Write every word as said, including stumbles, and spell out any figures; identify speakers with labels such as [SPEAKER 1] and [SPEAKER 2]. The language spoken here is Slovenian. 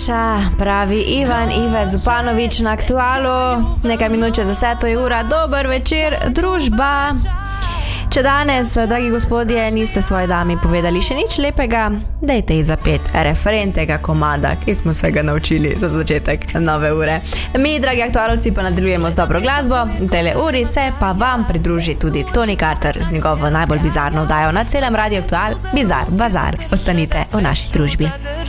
[SPEAKER 1] Maša, pravi Ivan Ive Zupanovič na Aktualu. Nekaj minut čez deseto je ura. Dober večer, družba. Če danes, dragi gospodje, niste svoji dami povedali še nič lepega, dajte ji zapet refren tega komada, ki smo se ga naučili za začetek nove ure. Mi, dragi aktualovci, pa nadaljujemo z dobro glasbo. V tele uri se pa vam pridruži tudi Tony Carter z njegovo najbolj bizarno vdajo na celem Radio Aktual, Bizar Bazar. Ostanite v naši družbi.